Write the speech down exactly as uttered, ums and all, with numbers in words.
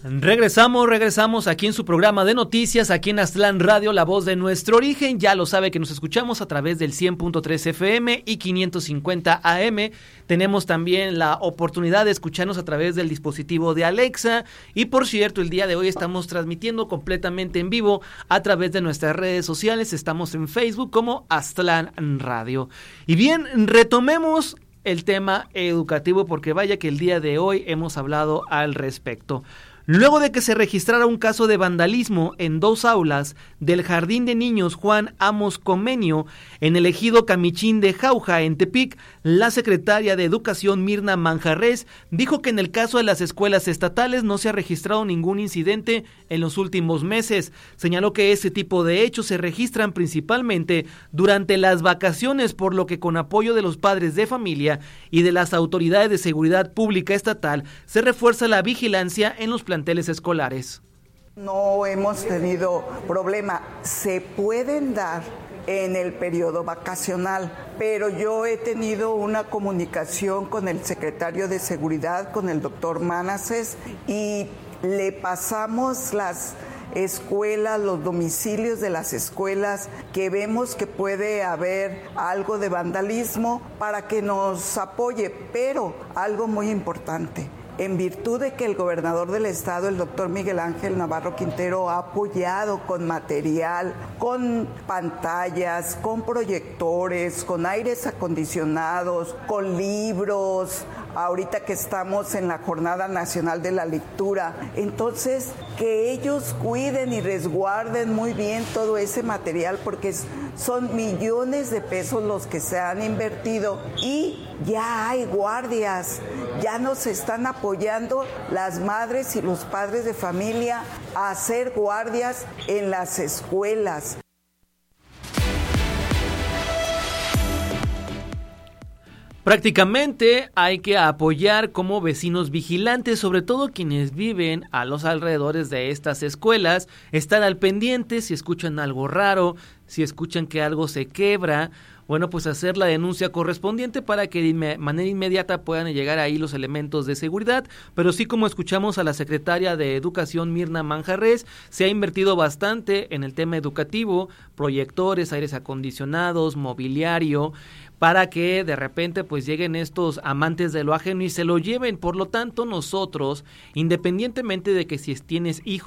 Regresamos, regresamos aquí en su programa de noticias, aquí en Aztlán Radio, la voz de nuestro origen. Ya lo sabe que nos escuchamos a través del cien punto tres F M y quinientos cincuenta A M. Tenemos también la oportunidad de escucharnos a través del dispositivo de Alexa. Y por cierto, el día de hoy estamos transmitiendo completamente en vivo a través de nuestras redes sociales. Estamos en Facebook como Aztlán Radio. Y bien, retomemos el tema educativo porque vaya que el día de hoy hemos hablado al respecto. Luego de que se registrara un caso de vandalismo en dos aulas del Jardín de Niños Juan Amos Comenio en el ejido Camichín de Jauja, en Tepic, la secretaria de Educación Mirna Manjarres dijo que en el caso de las escuelas estatales no se ha registrado ningún incidente en los últimos meses. Señaló que ese tipo de hechos se registran principalmente durante las vacaciones, por lo que con apoyo de los padres de familia y de las autoridades de seguridad pública estatal se refuerza la vigilancia en los planteles escolares. No hemos tenido problema, se pueden dar en el periodo vacacional, pero yo he tenido una comunicación con el secretario de Seguridad, con el doctor Manases, y le pasamos las escuelas, los domicilios de las escuelas que vemos que puede haber algo de vandalismo para que nos apoye, pero algo muy importante. En virtud de que el gobernador del estado, el doctor Miguel Ángel Navarro Quintero, ha apoyado con material, con pantallas, con proyectores, con aires acondicionados, con libros, ahorita que estamos en la Jornada Nacional de la Lectura, entonces que ellos cuiden y resguarden muy bien todo ese material porque son millones de pesos los que se han invertido y ya hay guardias, ya nos están apoyando las madres y los padres de familia a hacer guardias en las escuelas. Prácticamente hay que apoyar como vecinos vigilantes, sobre todo quienes viven a los alrededores de estas escuelas, estar al pendiente si escuchan algo raro, si escuchan que algo se quebra, bueno, pues hacer la denuncia correspondiente para que de manera inmediata puedan llegar ahí los elementos de seguridad, pero sí, como escuchamos a la secretaria de Educación Mirna Manjarres, se ha invertido bastante en el tema educativo, proyectores, aires acondicionados, mobiliario, para que de repente pues lleguen estos amantes de lo ajeno y se lo lleven. Por lo tanto, nosotros, independientemente de que si tienes hijos,